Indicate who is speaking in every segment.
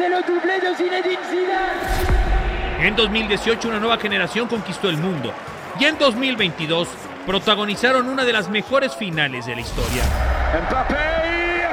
Speaker 1: c'est le doublé de Zinedine Zidane.
Speaker 2: En 2018 una nueva generación conquistó el mundo y en 2022 protagonizaron una de las mejores finales de la historia.
Speaker 1: Mbappé.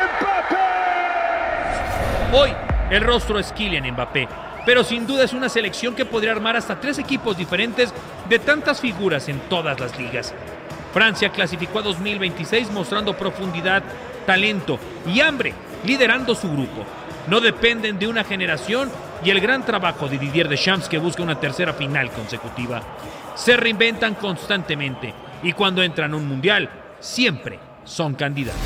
Speaker 2: Hoy el rostro es Kylian Mbappé, pero sin duda es una selección que podría armar hasta 3 equipos diferentes de tantas figuras en todas las ligas. Francia clasificó a 2026 mostrando profundidad, talento y hambre, liderando su grupo. No dependen de una generación y el gran trabajo de Didier Deschamps, que busca una tercera final consecutiva. Se reinventan constantemente y cuando entran a un mundial, siempre son candidatos.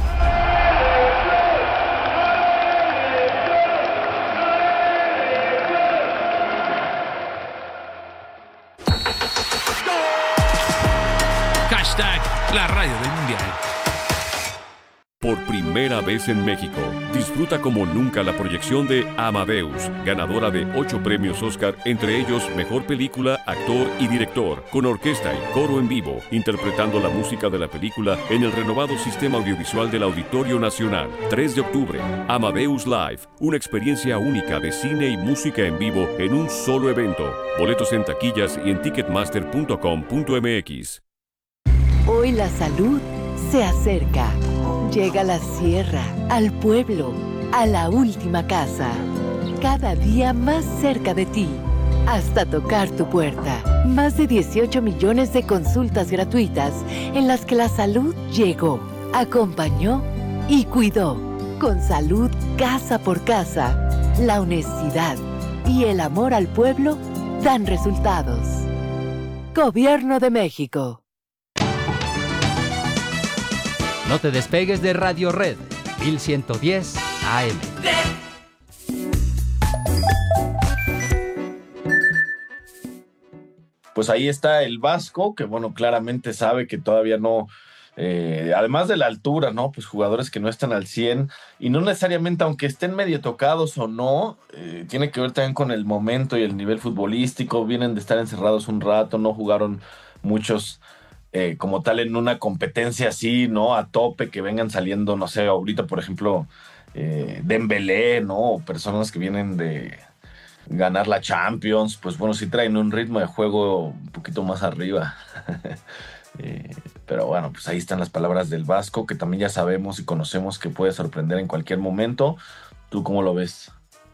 Speaker 3: Hashtag la radio del mundial.
Speaker 4: Por primera vez en México, disfruta como nunca la proyección de Amadeus, ganadora de 8 premios Oscar, entre ellos Mejor Película, Actor y Director, con orquesta y coro en vivo, interpretando la música de la película en el renovado sistema audiovisual del Auditorio Nacional. 3 de octubre, Amadeus Live, una experiencia única de cine y música en vivo en un solo evento. Boletos en taquillas y en ticketmaster.com.mx.
Speaker 5: Hoy la salud se acerca. Llega a la sierra, al pueblo, a la última casa. Cada día más cerca de ti, hasta tocar tu puerta. Más de 18 millones de consultas gratuitas en las que la salud llegó, acompañó y cuidó. Con salud casa por casa, la honestidad y el amor al pueblo dan resultados. Gobierno de México.
Speaker 6: No te despegues de Radio Red, 1110 AM.
Speaker 7: Pues ahí está el Vasco, que bueno, claramente sabe que todavía no, además de la altura, ¿no? Pues jugadores que no están al 100 y no necesariamente, aunque estén medio tocados o no, tiene que ver también con el momento y el nivel futbolístico. Vienen de estar encerrados un rato, no jugaron muchos como tal en una competencia así, ¿no? A tope, que vengan saliendo, no sé, ahorita por ejemplo Dembélé, ¿no? O personas que vienen de ganar la Champions, pues bueno, sí traen un ritmo de juego un poquito más arriba. Pero bueno, pues ahí están las palabras del Vasco, que también ya sabemos y conocemos que puede sorprender en cualquier momento. ¿Tú cómo lo ves?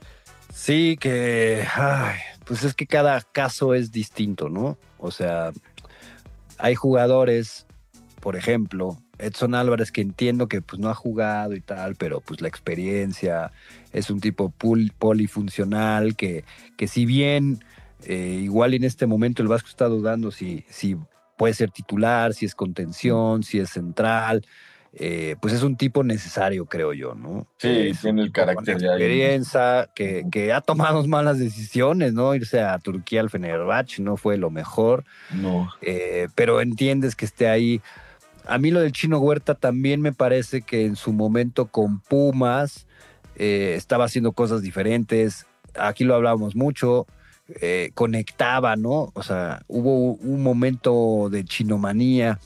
Speaker 8: Sí, pues es que cada caso es distinto, ¿no? O sea, hay jugadores, por ejemplo, Edson Álvarez, que entiendo que pues no ha jugado y tal, pero pues la experiencia, es un tipo polifuncional que si bien igual en este momento el Vasco está dudando si puede ser titular, si es contención, si es central, pues es un tipo necesario, creo yo, ¿no?
Speaker 7: Sí, tiene el carácter de
Speaker 8: experiencia, que ha tomado malas decisiones, ¿no? Irse a Turquía al Fenerbahce no fue lo mejor.
Speaker 7: No.
Speaker 8: Pero entiendes que esté ahí. A mí lo del Chino Huerta también me parece que en su momento con Pumas estaba haciendo cosas diferentes. Aquí lo hablábamos mucho. Conectaba, ¿no? O sea, hubo un momento de chinomanía.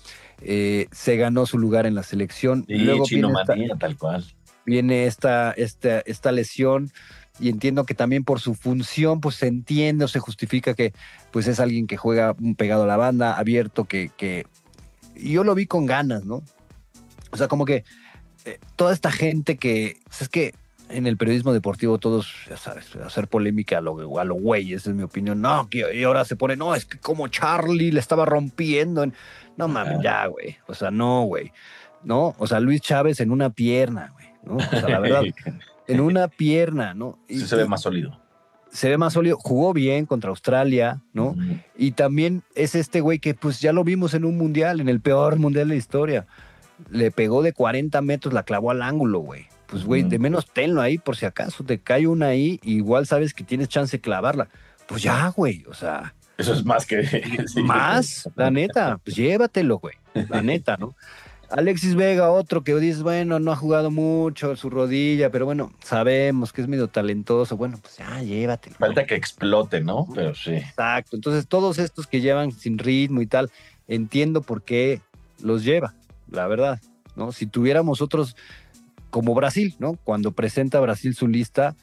Speaker 8: Se ganó su lugar en la selección.
Speaker 7: Sí,
Speaker 8: luego
Speaker 7: chinomanía, tal cual.
Speaker 8: Viene esta lesión y entiendo que también por su función pues se entiende o se justifica que pues es alguien que juega pegado a la banda, abierto, que y yo lo vi con ganas, ¿no? O sea, como que toda esta gente que pues es que en el periodismo deportivo todos, ya sabes, hacer polémica a lo güey, esa es mi opinión. No, y ahora se pone, no, es que como Charlie le estaba rompiendo. No mames, ya, güey. O sea, no, güey. ¿No? O sea, Luis Chávez en una pierna, güey. ¿No? O sea, la verdad, en una pierna, ¿no?
Speaker 7: Sí, se ve más sólido.
Speaker 8: Se ve más sólido. Jugó bien contra Australia, ¿no? Uh-huh. Y también es este güey que pues ya lo vimos en un mundial, en el peor mundial de la historia. Le pegó de 40 metros, la clavó al ángulo, güey. Pues, güey, de menos tenlo ahí por si acaso. Te cae una ahí, igual sabes que tienes chance de clavarla. Pues ya, güey, o sea...
Speaker 7: Eso es más que...
Speaker 8: Sí. Más, la neta. Pues llévatelo, güey. La neta, ¿no? Alexis Vega, otro que dices, bueno, no ha jugado mucho su rodilla, pero bueno, sabemos que es medio talentoso. Bueno, pues ya, llévatelo.
Speaker 7: Falta que explote, ¿no? Pero sí.
Speaker 8: Exacto. Entonces, todos estos que llevan sin ritmo y tal, entiendo por qué los lleva, la verdad, ¿no? Si tuviéramos otros... como Brasil, ¿no? Cuando presenta Brasil su lista,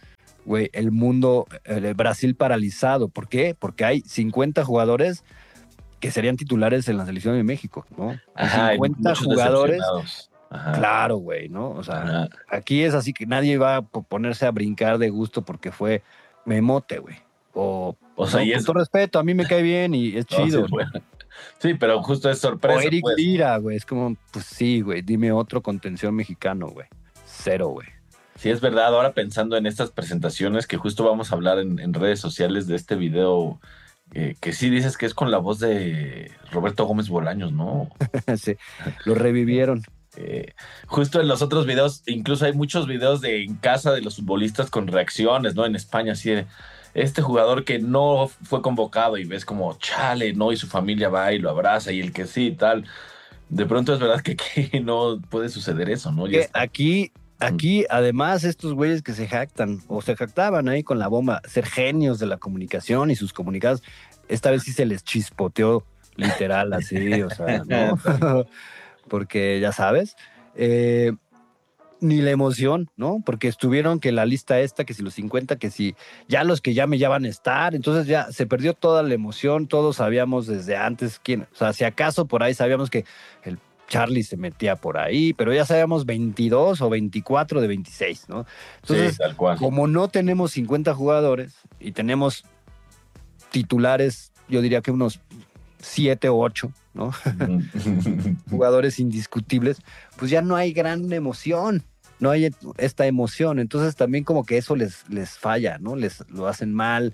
Speaker 8: güey, el mundo, el Brasil paralizado. ¿Por qué? Porque hay 50 jugadores que serían titulares en la selección de México, ¿no?
Speaker 7: Ajá,
Speaker 8: 50
Speaker 7: muchos
Speaker 8: jugadores.
Speaker 7: decepcionados. Ajá.
Speaker 8: Claro, güey, ¿no? O sea,
Speaker 7: Ajá.
Speaker 8: aquí es así que nadie va a ponerse a brincar de gusto porque fue Memote, güey. O
Speaker 7: sea,
Speaker 8: no,
Speaker 7: y
Speaker 8: con
Speaker 7: es-
Speaker 8: todo respeto, a mí me cae bien y es
Speaker 7: No,
Speaker 8: chido.
Speaker 7: sí, bueno. Sí, pero justo es
Speaker 8: O
Speaker 7: sorpresa.
Speaker 8: Eric
Speaker 7: Pues.
Speaker 8: Lira, güey. Es como, pues sí, güey. Dime otro contención mexicano, güey. Cero, güey.
Speaker 7: Sí, es verdad. Ahora pensando en estas presentaciones que justo vamos a hablar en redes sociales de este video, que sí dices que es con la voz de Roberto Gómez Bolaños, ¿no?
Speaker 8: Sí, lo revivieron.
Speaker 7: Justo en los otros videos, incluso hay muchos videos de en casa de los futbolistas con reacciones, ¿no? En España, así de este jugador que no fue convocado y ves como chale, ¿no? Y su familia va y lo abraza y el que sí y tal. De pronto es verdad que aquí no puede suceder eso, ¿no? Ya
Speaker 8: Que
Speaker 7: está.
Speaker 8: aquí, además, estos güeyes que se jactan o se jactaban ahí con la bomba, ser genios de la comunicación y sus comunicados, esta vez sí se les chispoteó literal así, o sea, ¿no? Porque ya sabes, ni la emoción, ¿no? Porque estuvieron que la lista esta, que si los 50, que si ya los que llame ya van a estar, entonces ya se perdió toda la emoción, todos sabíamos desde antes quién, o sea, si acaso por ahí sabíamos que el Charlie se metía por ahí, pero ya sabíamos 22 o 24 de 26, ¿no? Entonces,
Speaker 7: Sí, tal cual.
Speaker 8: como no tenemos 50 jugadores y tenemos titulares, yo diría que unos 7 o 8, ¿no? Jugadores indiscutibles, pues ya no hay gran emoción, no hay esta emoción, entonces también como que eso les falla, ¿no? Lo hacen mal,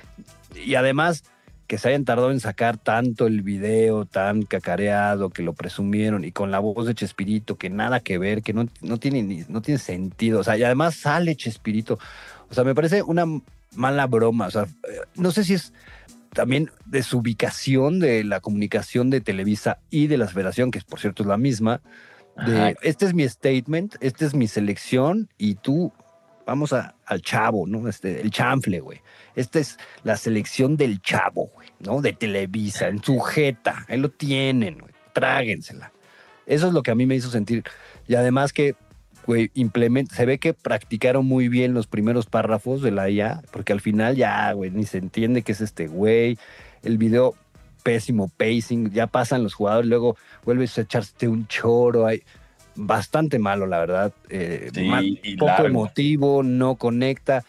Speaker 8: y además que se hayan tardado en sacar tanto el video tan cacareado, que lo presumieron, y con la voz de Chespirito, que nada que ver, que no tiene sentido, o sea, y además sale Chespirito, o sea, me parece una mala broma, o sea, no sé si es también de su ubicación de la comunicación de Televisa y de la Federación, que por cierto es la misma, de este es mi statement, esta es mi selección y tú vamos al chavo, ¿no? El chanfle, güey. Esta es la selección del chavo, güey, ¿no? De Televisa, en su jeta, ahí lo tienen, güey, tráguensela. Eso es lo que a mí me hizo sentir. Y además que, güey, se ve que practicaron muy bien los primeros párrafos de la IA, porque al final ya, güey, ni se entiende qué es este güey. El video, pésimo pacing, ya pasan los jugadores, luego vuelves a echarte un choro, hay bastante malo, la verdad.
Speaker 7: Sí, y
Speaker 8: poco
Speaker 7: largo.
Speaker 8: emotivo, no conecta.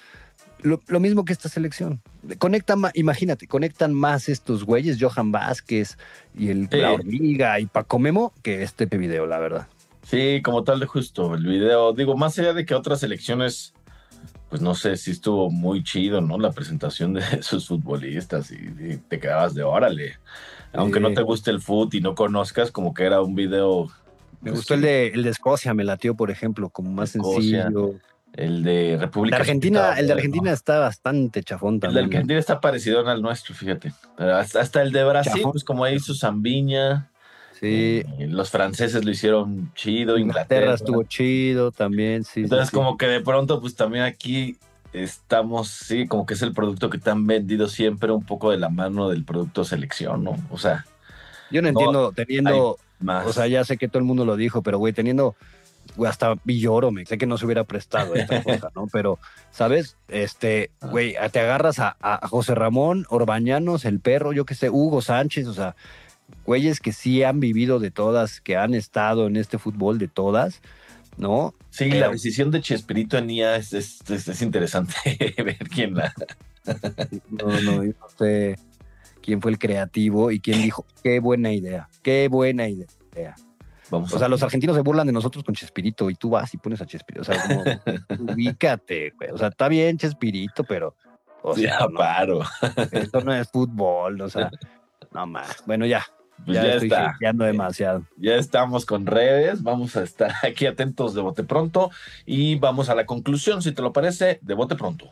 Speaker 8: Lo mismo que esta selección. Imagínate, conectan más estos güeyes, Johan Vázquez y la Hormiga y Paco Memo, que este video, la verdad.
Speaker 7: Sí, como tal de justo el video. Digo, más allá de que otras elecciones, pues no sé, si estuvo muy chido, ¿no? La presentación de sus futbolistas y te quedabas de órale. Aunque no te guste el fútbol y no conozcas, como que era un video.
Speaker 8: Me
Speaker 7: pues,
Speaker 8: gustó
Speaker 7: sí,
Speaker 8: el de Escocia, me latió, por ejemplo, como más
Speaker 7: Escocia,
Speaker 8: sencillo.
Speaker 7: El de República
Speaker 8: El de Argentina está bastante chafón
Speaker 7: El de
Speaker 8: también.
Speaker 7: Argentina está parecido al nuestro, fíjate. Pero hasta el de Brasil,
Speaker 8: Chafón.
Speaker 7: pues como ahí hizo Zambiña.
Speaker 8: Sí.
Speaker 7: Los franceses lo hicieron chido,
Speaker 8: Inglaterra estuvo chido también, sí.
Speaker 7: Entonces,
Speaker 8: sí.
Speaker 7: como que de pronto, pues también aquí estamos, sí, como que es el producto que te han vendido siempre un poco de la mano del producto selección, ¿no? O sea,
Speaker 8: Yo no entiendo, teniendo,
Speaker 7: más.
Speaker 8: o sea, ya sé que todo el mundo lo dijo, pero güey, teniendo, güey, hasta Villoro, sé que no se hubiera prestado a esta cosa, ¿no? Pero, ¿sabes? Güey, te agarras a José Ramón, Orbañanos, el perro, yo qué sé, Hugo Sánchez, o sea, güeyes que sí han vivido de todas, que han estado en este fútbol de todas, ¿no?
Speaker 7: Sí, la decisión de Chespirito en IA es interesante ver quién la...
Speaker 8: No, yo no sé quién fue el creativo y quién dijo, qué buena idea. O sea, los argentinos se burlan de nosotros con Chespirito y tú vas y pones a Chespirito. O sea, como, ubícate, güey. O sea, está bien Chespirito, pero... O sea,
Speaker 7: ya paro.
Speaker 8: Esto no es fútbol, o sea, no más. Bueno, ya.
Speaker 7: Pues
Speaker 8: ya estoy
Speaker 7: está.
Speaker 8: hateando demasiado.
Speaker 7: Ya estamos con redes, vamos a estar aquí atentos de bote pronto y vamos a la conclusión, si te lo parece, de bote pronto.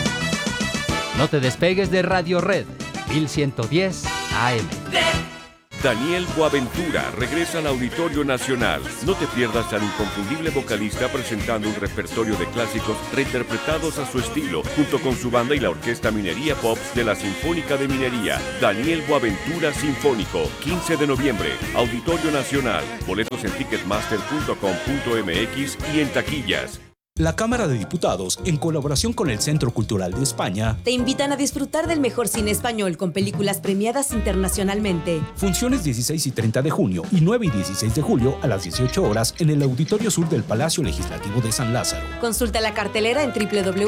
Speaker 6: No te despegues de Radio Red 1110 AM.
Speaker 4: Daniel Boaventura regresa al Auditorio Nacional. No te pierdas al inconfundible vocalista presentando un repertorio de clásicos reinterpretados a su estilo, junto con su banda y la Orquesta Minería Pops de la Sinfónica de Minería. Daniel Boaventura Sinfónico, 15 de noviembre, Auditorio Nacional. Boletos en ticketmaster.com.mx y en taquillas.
Speaker 9: La Cámara de Diputados, en colaboración con el Centro Cultural de España,
Speaker 10: te invitan a disfrutar del mejor cine español con películas premiadas internacionalmente.
Speaker 9: Funciones 16 y 30 de junio y 9 y 16 de julio a las 18 horas en el Auditorio Sur del Palacio Legislativo de San Lázaro.
Speaker 10: Consulta la cartelera en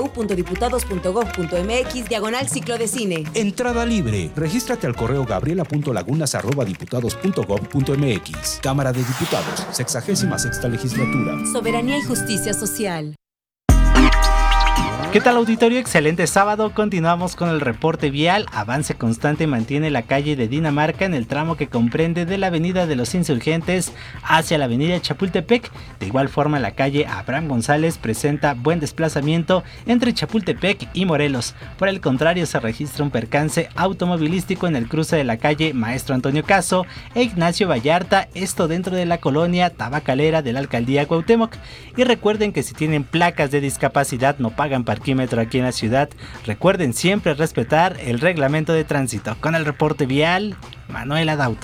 Speaker 10: www.diputados.gov.mx/ciclo de cine.
Speaker 9: Entrada libre. Regístrate al correo gabriela.lagunas@diputados.gov.mx. Cámara de Diputados, 66ª Legislatura.
Speaker 10: Soberanía y justicia social.
Speaker 11: ¿Qué tal, auditorio? Excelente sábado. Continuamos con el reporte vial. Avance constante mantiene la calle de Dinamarca en el tramo que comprende de la avenida de los Insurgentes hacia la avenida Chapultepec. De igual forma, la calle Abraham González presenta buen desplazamiento entre Chapultepec y Morelos. Por el contrario, se registra un percance automovilístico en el cruce de la calle Maestro Antonio Caso e Ignacio Vallarta, esto dentro de la colonia tabacalera de la alcaldía Cuauhtémoc. Y recuerden que si tienen placas de discapacidad no pagan parquímetro aquí en la ciudad. Recuerden siempre respetar el reglamento de tránsito. Con el reporte vial, Manuel Adauto.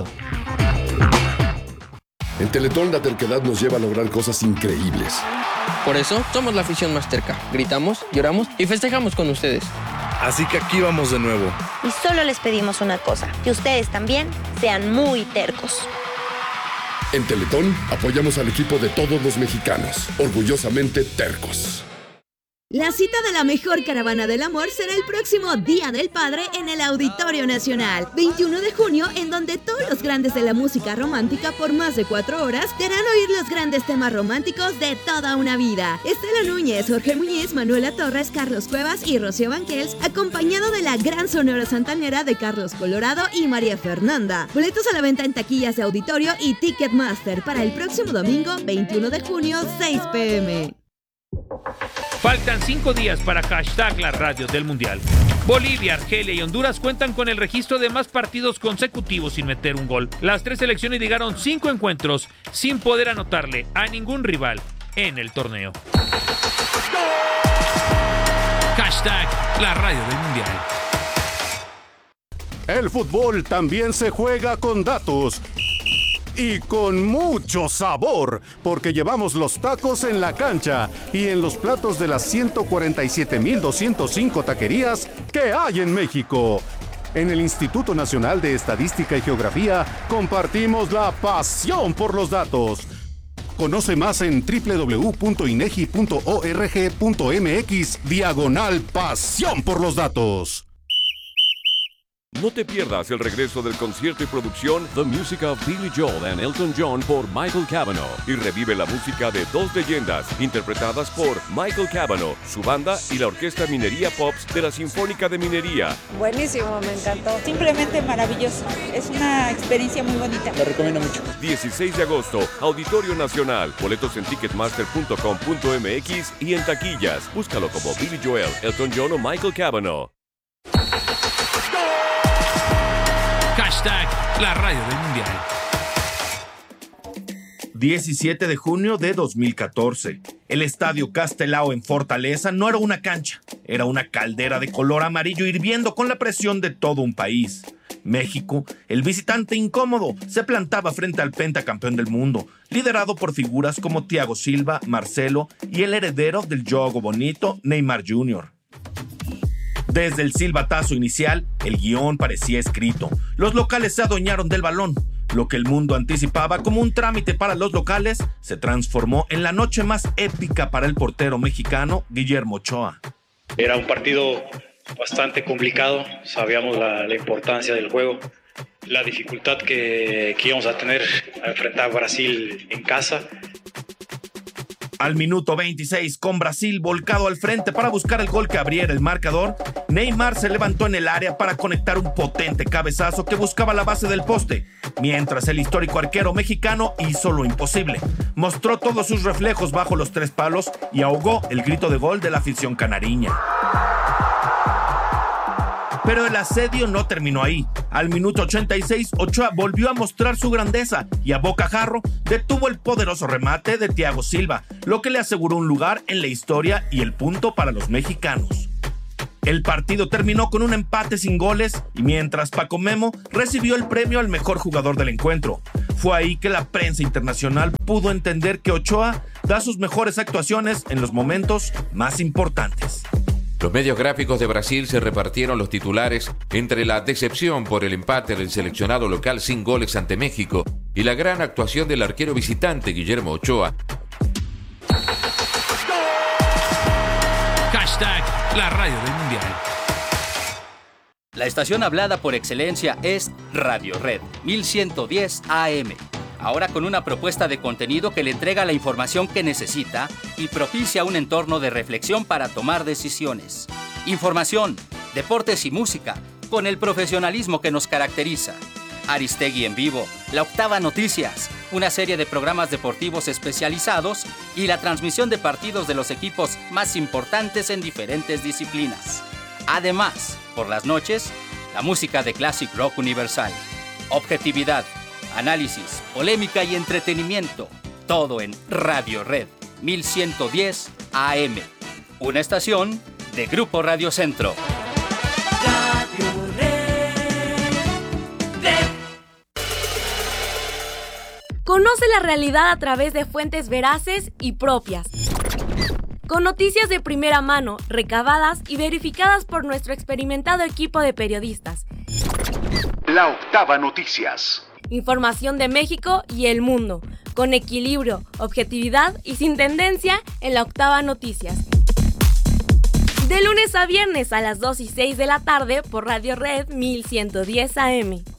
Speaker 12: En Teletón la terquedad nos lleva a lograr cosas increíbles.
Speaker 13: Por eso somos la afición más terca. Gritamos, lloramos y festejamos con ustedes.
Speaker 14: Así que aquí vamos de nuevo.
Speaker 15: Y solo les pedimos una cosa, que ustedes también sean muy tercos.
Speaker 12: En Teletón apoyamos al equipo de todos los mexicanos, orgullosamente tercos.
Speaker 16: La cita de la mejor caravana del amor será el próximo Día del Padre en el Auditorio Nacional, 21 de junio, en donde todos los grandes de la música romántica por más de 4 horas te harán oír los grandes temas románticos de toda una vida. Estela Núñez, Jorge Muñiz, Manuela Torres, Carlos Cuevas y Rocío Banquels, acompañado de la gran sonora santanera de Carlos Colorado y María Fernanda. Boletos a la venta en taquillas de auditorio y Ticketmaster para el próximo domingo, 21 de junio, 6 p.m.
Speaker 2: Faltan 5 días para hashtag la radio del Mundial. Bolivia, Argelia y Honduras cuentan con el registro de más partidos consecutivos sin meter un gol. Las 3 selecciones llegaron 5 encuentros sin poder anotarle a ningún rival en el torneo.
Speaker 3: Hashtag la radio del Mundial.
Speaker 17: El fútbol también se juega con datos. Y con mucho sabor, porque llevamos los tacos en la cancha y en los platos de las 147,205 taquerías que hay en México. En el Instituto Nacional de Estadística y Geografía compartimos la pasión por los datos. Conoce más en www.inegi.org.mx/pasión por los datos.
Speaker 4: No te pierdas el regreso del concierto y producción The Music of Billy Joel and Elton John por Michael Cavanaugh y revive la música de dos leyendas interpretadas por Michael Cavanaugh, su banda y la Orquesta Minería Pops de la Sinfónica de Minería.
Speaker 18: Buenísimo, me encantó. Simplemente maravilloso. Es una experiencia muy bonita.
Speaker 14: Lo recomiendo mucho.
Speaker 4: 16 de agosto, Auditorio Nacional. Boletos en ticketmaster.com.mx y en taquillas. Búscalo como Billy Joel, Elton John o Michael Cavanaugh.
Speaker 3: Hashtag la radio del Mundial.
Speaker 19: 17 de junio de 2014. El Estadio Castelao en Fortaleza no era una cancha, era una caldera de color amarillo hirviendo con la presión de todo un país. México, el visitante incómodo, se plantaba frente al pentacampeón del mundo, liderado por figuras como Thiago Silva, Marcelo y el heredero del juego bonito, Neymar Jr. Desde el silbatazo inicial, el guión parecía escrito. Los locales se adueñaron del balón. Lo que el mundo anticipaba como un trámite para los locales se transformó en la noche más épica para el portero mexicano Guillermo Ochoa.
Speaker 20: Era un partido bastante complicado, sabíamos la importancia del juego, la dificultad que íbamos a tener a enfrentar a Brasil en casa.
Speaker 19: Al minuto 26, con Brasil volcado al frente para buscar el gol que abriera el marcador, Neymar se levantó en el área para conectar un potente cabezazo que buscaba la base del poste, mientras el histórico arquero mexicano hizo lo imposible. Mostró todos sus reflejos bajo los 3 palos y ahogó el grito de gol de la afición canariña. Pero el asedio no terminó ahí. Al minuto 86, Ochoa volvió a mostrar su grandeza y a bocajarro detuvo el poderoso remate de Thiago Silva, lo que le aseguró un lugar en la historia y el punto para los mexicanos. El partido terminó con un empate sin goles y mientras Paco Memo recibió el premio al mejor jugador del encuentro. Fue ahí que la prensa internacional pudo entender que Ochoa da sus mejores actuaciones en los momentos más importantes.
Speaker 21: Los medios gráficos de Brasil se repartieron los titulares entre la decepción por el empate del seleccionado local sin goles ante México y la gran actuación del arquero visitante Guillermo Ochoa.
Speaker 3: Hashtag la radio del mundial.
Speaker 6: La estación hablada por excelencia es Radio Red 1110 AM. Ahora con una propuesta de contenido que le entrega la información que necesita y propicia un entorno de reflexión para tomar decisiones. Información, deportes y música, con el profesionalismo que nos caracteriza. Aristegui en vivo, La Octava Noticias, una serie de programas deportivos especializados y la transmisión de partidos de los equipos más importantes en diferentes disciplinas. Además, por las noches, la música de Classic Rock Universal. Objetividad, análisis, polémica y entretenimiento. Todo en Radio Red 1110 AM. Una estación de Grupo Radio Centro.
Speaker 22: Conoce la realidad a través de fuentes veraces y propias. Con noticias de primera mano, recabadas y verificadas por nuestro experimentado equipo de periodistas.
Speaker 17: La Octava Noticias.
Speaker 22: Información de México y el mundo, con equilibrio, objetividad y sin tendencia en La Octava Noticias. De lunes a viernes a las 2 y 6 de la tarde por Radio Red 1110 AM.